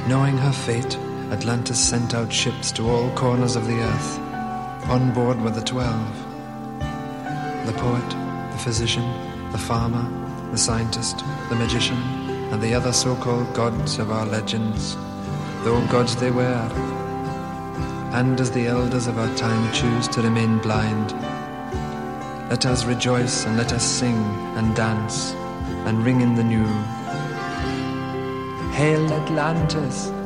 Knowing her fate, Atlantis sent out ships to all corners of the earth. On board were the 12. The poet, the physician, the farmer, the scientist, the magician, and the other so-called gods of our legends, though gods they were. And as the elders of our time choose to remain blind, let us rejoice and let us sing and dance and ring in the new. Hail Atlantis!